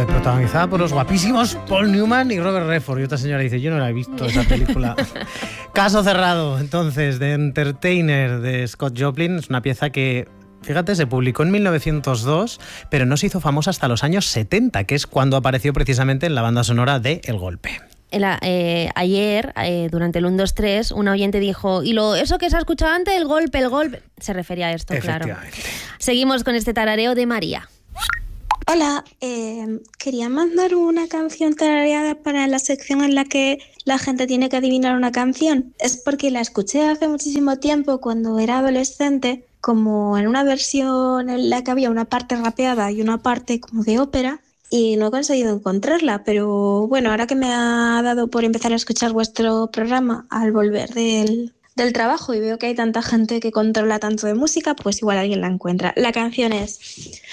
protagonizada por los guapísimos Paul Newman y Robert Redford. Y otra señora dice, yo no la he visto esa película. Caso cerrado, entonces, de Entertainer de Scott Joplin. Es una pieza que, fíjate, se publicó en 1902, pero no se hizo famosa hasta los años 70, que es cuando apareció precisamente en la banda sonora de El Golpe. Ayer, durante el 1, 2, 3, una oyente dijo, ¿y eso que se ha escuchado antes? El golpe. Se refería a esto, claro. Seguimos con este tarareo de María. Hola, quería mandar una canción tarareada para la sección en la que la gente tiene que adivinar una canción. Es porque la escuché hace muchísimo tiempo cuando era adolescente, como en una versión en la que había una parte rapeada y una parte como de ópera, y no he conseguido encontrarla, pero bueno, ahora que me ha dado por empezar a escuchar vuestro programa al volver del trabajo y veo que hay tanta gente que controla tanto de música, pues igual alguien la encuentra. La canción es